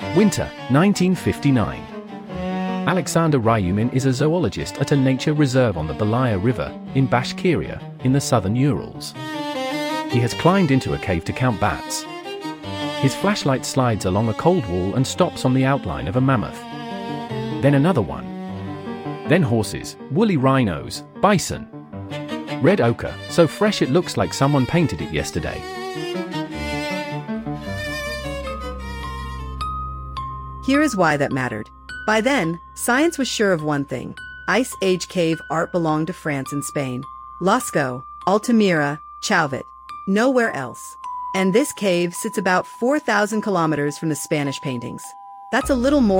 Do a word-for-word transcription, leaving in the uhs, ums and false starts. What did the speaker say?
Winter, nineteen fifty-nine. Alexander Ryumin is a zoologist at a nature reserve on the Belaya River, in Bashkiria, in the southern Urals. He has climbed into a cave to count bats. His flashlight slides along a cold wall and stops on the outline of a mammoth. Then another one. Then horses, woolly rhinos, bison. Red ochre, so fresh it looks like someone painted it yesterday. Here is why that mattered. By then, science was sure of one thing. Ice Age cave art belonged to France and Spain. Lascaux, Altamira, Chauvet. Nowhere else. And this cave sits about four thousand kilometers from the Spanish paintings. That's a little more